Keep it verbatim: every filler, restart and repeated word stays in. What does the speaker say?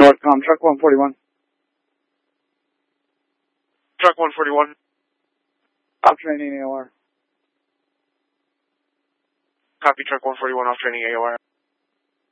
Northcom, truck one forty-one. Truck one forty-one. Off training A O R. Copy, truck one forty-one, off training A O R.